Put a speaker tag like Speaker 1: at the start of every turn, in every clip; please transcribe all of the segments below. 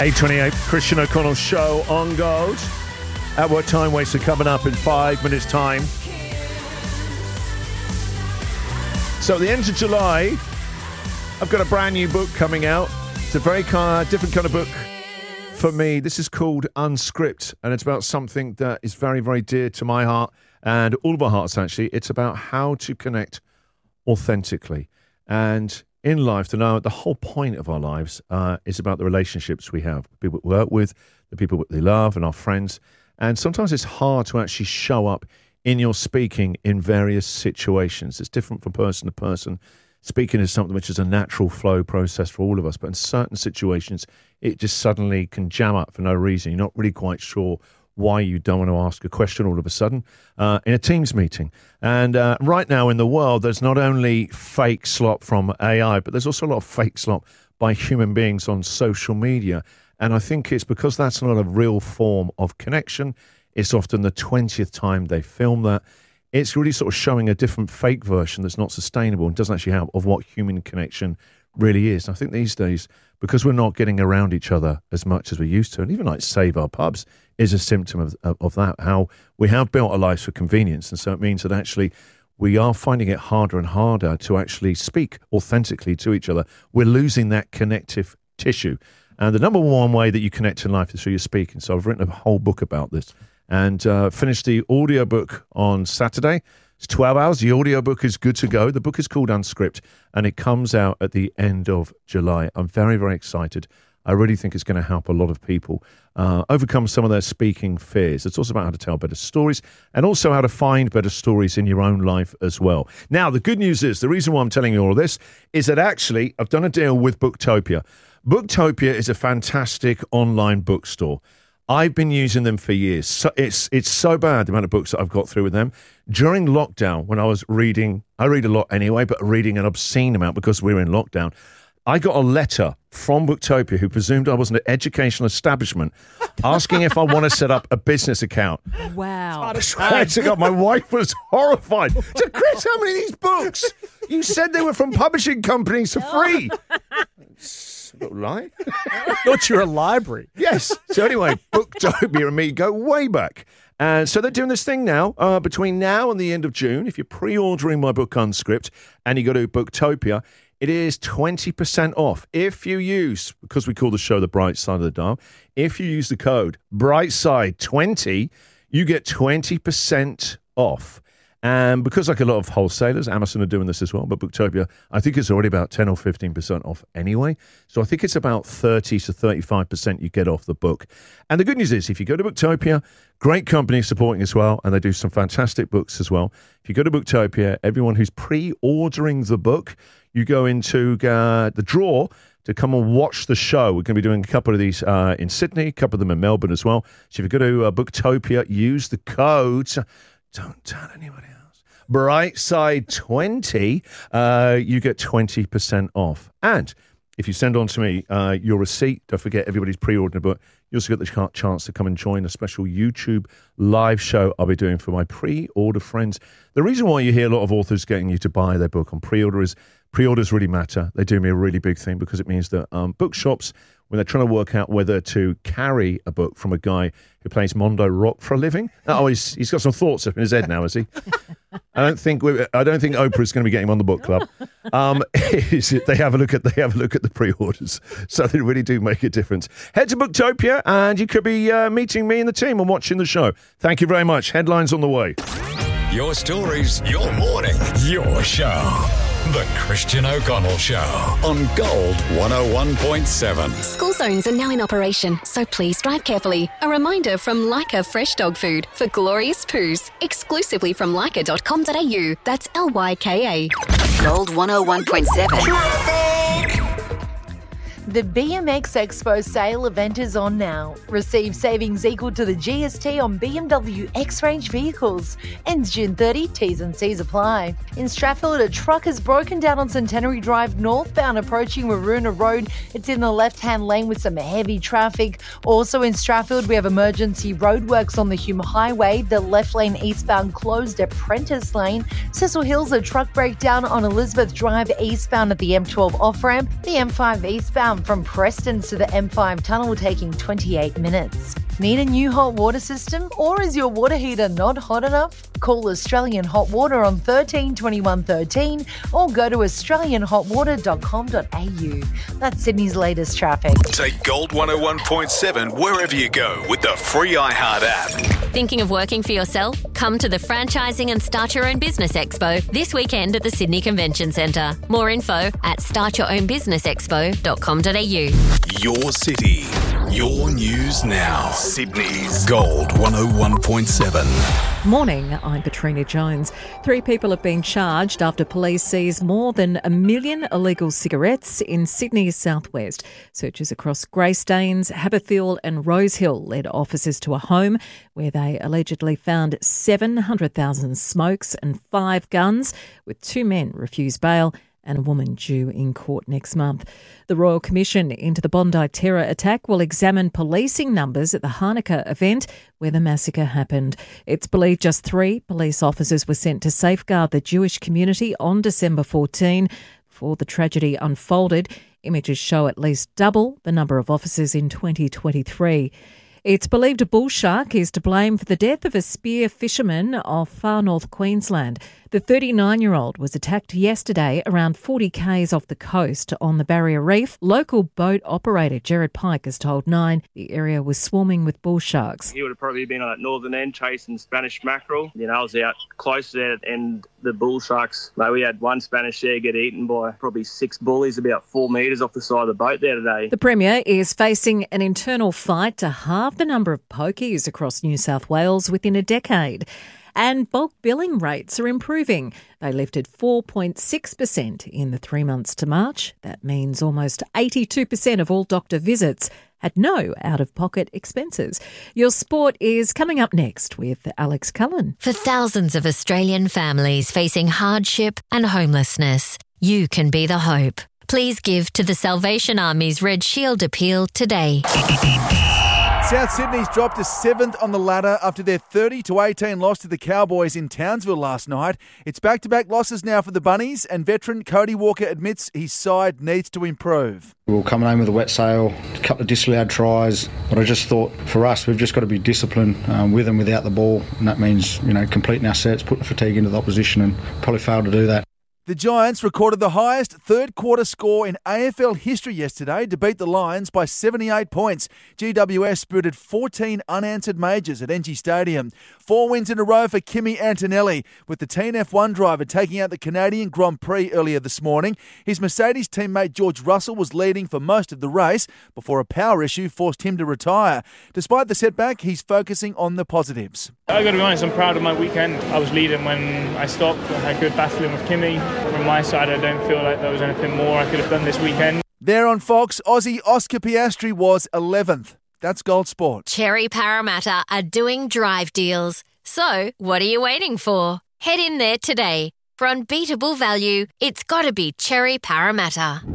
Speaker 1: 8:28, Christian O'Connell Show on Gold. At Work Time Waster coming up in 5 minutes' time. So at the end of July, I've got a brand new book coming out. It's a very different kind of book for me. This is called Unscript, and it's about something that is very, very dear to my heart and all of our hearts, actually. It's about how to connect authentically. And in life, the whole point of our lives is about the relationships we have, the people we work with, the people that we love, and our friends. And sometimes it's hard to actually show up in your speaking in various situations. It's different from person to person. Speaking is something which is a natural flow process for all of us, but in certain situations, it just suddenly can jam up for no reason. You're not really quite sure why you don't want to ask a question all of a sudden in a Teams meeting. And right now in the world, there's not only fake slop from AI, but there's also a lot of fake slop by human beings on social media. And I think it's because that's not a real form of connection. It's often the 20th time they film that. It's really sort of showing a different fake version that's not sustainable and doesn't actually have of what human connection really is. And I think these days, because we're not getting around each other as much as we used to, and even like Save Our Pubs is a symptom of that, how we have built our lives for convenience. And so it means that actually we are finding it harder and harder to actually speak authentically to each other. We're losing that connective tissue. And the number one way that you connect in life is through your speaking. So I've written a whole book about this and finished the audiobook on Saturday. It's 12 hours. The audiobook is good to go. The book is called Unscript, and it comes out at the end of July. I'm very, very excited. I really think it's going to help a lot of people overcome some of their speaking fears. It's also about how to tell better stories and also how to find better stories in your own life as well. Now, the good news is, the reason why I'm telling you all of this is that actually I've done a deal with Booktopia. Booktopia is a fantastic online bookstore. I've been using them for years. So it's so bad, the amount of books that I've got through with them. During lockdown, when I was reading, I read a lot anyway, but reading an obscene amount because we were in lockdown, I got a letter from Booktopia who presumed I was an educational establishment asking if I want to set up a business account.
Speaker 2: Wow.
Speaker 1: I swear to God, my wife was horrified. She said, Chris, how many of these books? You said they were from publishing companies for free. Lie?
Speaker 3: Thought you were a library.
Speaker 1: Yes. So anyway, Booktopia and me go way back. And so they're doing this thing now, between now and the end of June. If you're pre-ordering my book Unscript and you go to Booktopia, it is 20% off. If you use, because we call the show The Bright Side of the Dial, if you use the code BRIGHTSIDE20, you get 20% off. And because like a lot of wholesalers, Amazon are doing this as well, but Booktopia, I think it's already about 10 or 15% off anyway. So I think it's about 30 to 35% you get off the book. And the good news is, if you go to Booktopia, great company supporting as well, and they do some fantastic books as well. If you go to Booktopia, everyone who's pre-ordering the book, you go into the draw to come and watch the show. We're going to be doing a couple of these in Sydney, a couple of them in Melbourne as well. So if you go to Booktopia, use the code, don't tell anybody else, BRIGHTSIDE20, you get 20% off. And if you send on to me your receipt, don't forget everybody's pre-ordering a book, you also get the chance to come and join a special YouTube live show I'll be doing for my pre-order friends. The reason why you hear a lot of authors getting you to buy their book on pre-order is pre-orders really matter. They do me a really big thing because it means that bookshops, when they're trying to work out whether to carry a book from a guy who plays Mondo Rock for a living. Oh, he's got some thoughts up in his head now, has he? I don't think Oprah's going to be getting him on the book club. They have a look at the pre-orders, so they really do make a difference. Head to Booktopia, and you could be meeting me and the team and watching the show. Thank you very much. Headlines on the way.
Speaker 4: Your stories, your morning, your show. The Christian O'Connell Show on Gold 101.7.
Speaker 5: School zones are now in operation, so please drive carefully. A reminder from Leica Fresh Dog Food for glorious poos, exclusively from leica.com.au. That's LYKA.
Speaker 6: Gold 101.7.
Speaker 2: The BMX Expo sale event is on now. Receive savings equal to the GST on BMW X-Range vehicles. Ends June 30, T's and C's apply. In Strathfield, a truck has broken down on Centenary Drive northbound approaching Maroona Road. It's in the left-hand lane with some heavy traffic. Also in Strathfield, we have emergency roadworks on the Hume Highway. The left lane eastbound closed at Prentice Lane. Cecil Hills, a truck breakdown on Elizabeth Drive eastbound at the M12 off-ramp. The M5 eastbound southbound from Prestons to the M5 tunnel taking 28 minutes. Need a new hot water system, or is your water heater not hot enough? Call Australian Hot Water on 13 21 13 or go to australianhotwater.com.au. That's Sydney's latest traffic.
Speaker 7: Take Gold 101.7 wherever you go with the free iHeart app.
Speaker 8: Thinking of working for yourself? Come to the Franchising and Start Your Own Business Expo this weekend at the Sydney Convention Centre. More info at startyourownbusinessexpo.com.au.
Speaker 7: Your city, your news now. Sydney's Gold 101.7.
Speaker 9: Morning, I'm Katrina Jones. 3 people have been charged after police seized more than 1 million illegal cigarettes in Sydney's southwest. Searches across Greystanes, Haberfield and Rosehill led officers to a home where they allegedly found 700,000 smokes and 5 guns, with 2 men refused bail and a woman due in court next month. The Royal Commission into the Bondi terror attack will examine policing numbers at the Hanukkah event where the massacre happened. It's believed just 3 police officers were sent to safeguard the Jewish community on December 14 before the tragedy unfolded. Images show at least double the number of officers in 2023. It's believed a bull shark is to blame for the death of a spear fisherman off far north Queensland. The 39-year-old was attacked yesterday around 40 k's off the coast on the Barrier Reef. Local boat operator Gerard Pike has told Nine the area was swarming with bull sharks.
Speaker 10: He would have probably been on that northern end chasing Spanish mackerel. I was out close there and the bull sharks, we had one Spanish there get eaten by probably 6 bullies about 4 metres off the side of the boat there today. The Premier is facing an internal fight to halve the number of pokies across New South Wales within a decade. And bulk billing rates are improving. They lifted 4.6% in the 3 months to March. That means almost 82% of all doctor visits had no out-of-pocket expenses. Your sport is coming up next with Alex Cullen.
Speaker 8: For thousands of Australian families facing hardship and homelessness, you can be the hope. Please give to the Salvation Army's Red Shield appeal today.
Speaker 11: South Sydney's dropped to 7th on the ladder after their 30-18 loss to the Cowboys in Townsville last night. It's back-to-back losses now for the Bunnies, and veteran Cody Walker admits his side needs to improve.
Speaker 12: We were coming home with a wet sail, a couple of disallowed tries, but I just thought for us we've just got to be disciplined with and without the ball, and that means completing our sets, putting fatigue into the opposition, and probably failed to do that.
Speaker 11: The Giants recorded the highest third-quarter score in AFL history yesterday to beat the Lions by 78 points. GWS spirited 14 unanswered majors at NG Stadium. 4 wins in a row for Kimi Antonelli, with the Team F1 driver taking out the Canadian Grand Prix earlier this morning. His Mercedes teammate George Russell was leading for most of the race before a power issue forced him to retire. Despite the setback, he's focusing on the positives.
Speaker 13: I got to be honest, I'm proud of my weekend. I was leading when I stopped. I had good battling with Kimi. From my side, I don't feel like there was anything more I could have done this weekend.
Speaker 11: There on Fox, Aussie Oscar Piastri was 11th. That's Gold Sport.
Speaker 8: Cherry Parramatta are doing drive deals. So, what are you waiting for? Head in there today. For unbeatable value, it's got to be Cherry Parramatta.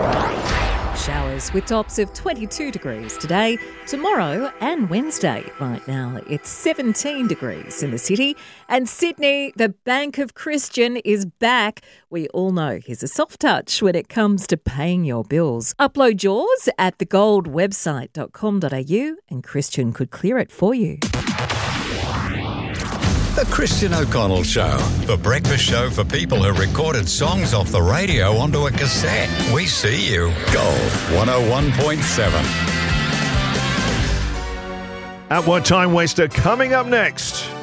Speaker 9: Showers with tops of 22 degrees today, tomorrow and Wednesday. Right now, it's 17 degrees in the city. And Sydney, the Bank of Christian, is back. We all know he's a soft touch when it comes to paying your bills. Upload yours at thegoldwebsite.com.au and Christian could clear it for you.
Speaker 4: The Christian O'Connell Show, the breakfast show for people who recorded songs off the radio onto a cassette. We see you. Gold 101.7.
Speaker 1: At What Time Waster coming up next.